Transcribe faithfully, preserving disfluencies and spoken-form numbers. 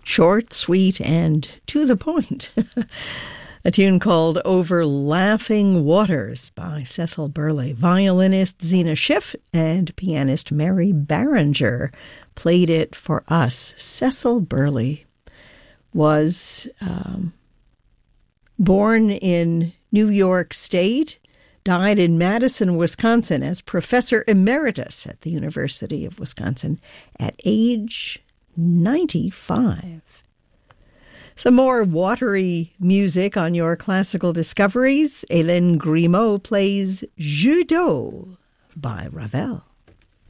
Short, sweet, and to the point. A tune called Over Laughing Waters by Cecil Burley. Violinist Zena Schiff and pianist Mary Barringer played it for us. Cecil Burley was um, born in New York State, died in Madison, Wisconsin as professor emeritus at the University of Wisconsin at age ninety-five. Some more watery music on your classical discoveries. Hélène Grimaud plays Jeu d'eau by Ravel.